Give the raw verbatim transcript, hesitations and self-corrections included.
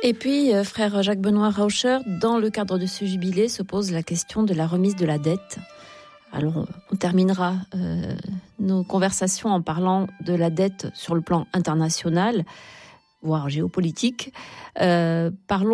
Et puis, euh, frère Jacques-Benoît Rauscher, dans le cadre de ce jubilé, se pose la question de la remise de la dette. Alors, on terminera euh, nos conversations en parlant de la dette sur le plan international, voire géopolitique. Euh, parlons